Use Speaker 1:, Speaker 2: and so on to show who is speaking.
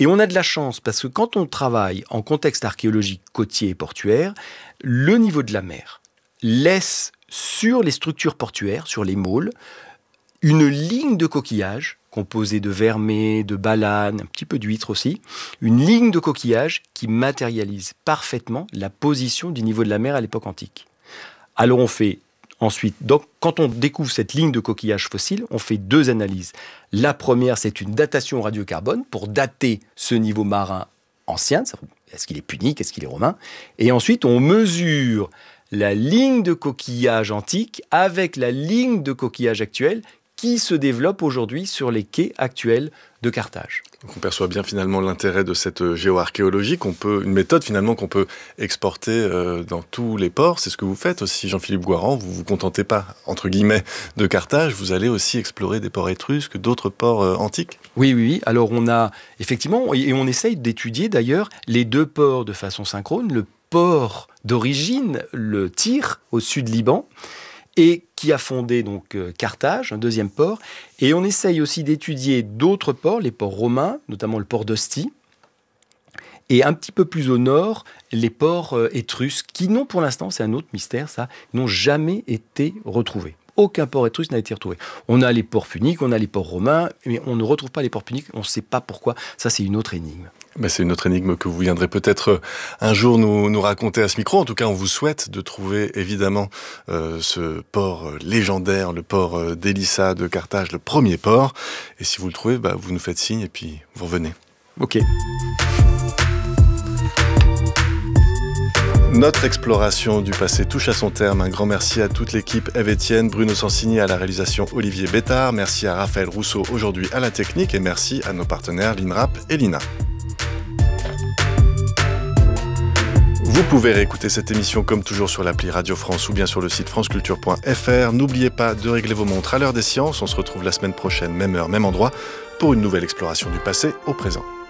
Speaker 1: Et on a de la chance parce que quand on travaille en contexte archéologique côtier et portuaire, le niveau de la mer laisse sur les structures portuaires, sur les môles, une ligne de coquillages composée de vermets, de balanes, un petit peu d'huîtres aussi, une ligne de coquillages qui matérialise parfaitement la position du niveau de la mer à l'époque antique. Alors on fait ensuite, donc, quand on découvre cette ligne de coquillages fossiles, on fait 2 analyses. La première, c'est une datation au radiocarbone pour dater ce niveau marin ancien. Est-ce qu'il est punique, est-ce qu'il est romain? Et ensuite, on mesure la ligne de coquillage antique avec la ligne de coquillage actuelle qui se développe aujourd'hui sur les quais actuels de Carthage.
Speaker 2: Donc on perçoit bien finalement l'intérêt de cette géoarchéologie, une méthode finalement qu'on peut exporter dans tous les ports. C'est ce que vous faites aussi, Jean-Philippe Goiran. Vous ne vous contentez pas, entre guillemets, de Carthage. Vous allez aussi explorer des ports étrusques, d'autres ports antiques.
Speaker 1: Oui. Alors on a effectivement, et on essaye d'étudier d'ailleurs les 2 ports de façon synchrone. Le port d'origine, le Tyr, au sud Liban, et qui a fondé donc Carthage, un 2e port. Et on essaye aussi d'étudier d'autres ports, les ports romains, notamment le port d'Ostie, et un petit peu plus au nord, les ports étrusques, qui n'ont pour l'instant, c'est un autre mystère ça, n'ont jamais été retrouvés. Aucun port étrusque n'a été retrouvé. On a les ports puniques, on a les ports romains, mais on ne retrouve pas les ports puniques, on ne sait pas pourquoi. Ça, c'est une autre énigme.
Speaker 2: Mais c'est une autre énigme que vous viendrez peut-être un jour nous raconter à ce micro. En tout cas, on vous souhaite de trouver évidemment ce port légendaire, le port d'Élissa de Carthage, le premier port. Et si vous le trouvez, vous nous faites signe et puis vous revenez.
Speaker 1: Ok.
Speaker 2: Notre exploration du passé touche à son terme. Un grand merci à toute l'équipe, Ève-Étienne, Bruno Sansigny à la réalisation, Olivier Bétard. Merci à Raphaël Rousseau aujourd'hui à la technique et merci à nos partenaires l'INRAP et l'INA. Vous pouvez réécouter cette émission comme toujours sur l'appli Radio France ou bien sur le site franceculture.fr. N'oubliez pas de régler vos montres à l'heure des sciences. On se retrouve la semaine prochaine, même heure, même endroit, pour une nouvelle exploration du passé au présent.